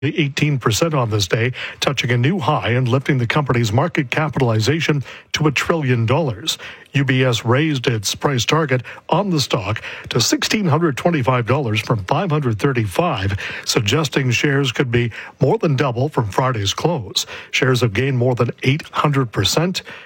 18% on this day, touching a new high and lifting the company's market capitalization to $1 trillion. UBS raised its price target on the stock to $1,625 from $535, suggesting shares could be more than double from Friday's close. Shares have gained more than 800%.